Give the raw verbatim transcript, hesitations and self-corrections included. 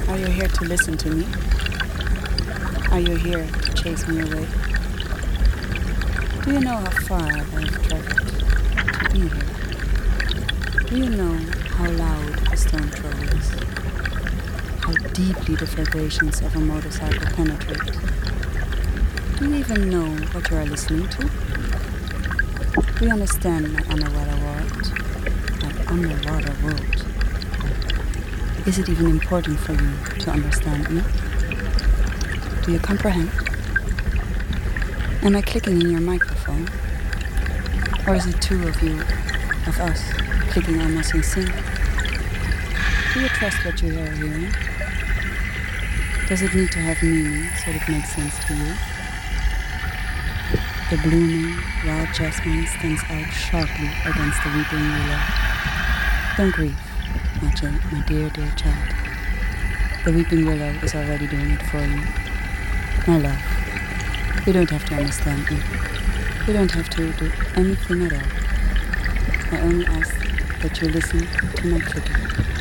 Are you here to listen to me? Are you here to chase me away? Do you know how far I have traveled to be here? Do you know how loud a stone throw is? How deeply the vibrations of a motorcycle penetrate? Do you even know what you are listening to? Do you understand my underwater world? My underwater world? Is it even important for you to understand me? Do you comprehend? Am I clicking in your microphone? Or is it two of you, of us, clicking almost in sync? Do you trust what you are hearing? Does it need to have meaning so that it makes sense to you? The blooming wild jasmine stands out sharply against the weeping willow. Don't grieve, my, ch- my dear, dear child. The weeping willow is already doing it for you. My love, you don't have to understand me. You don't have to do anything at all. I only ask that you listen to my clicking.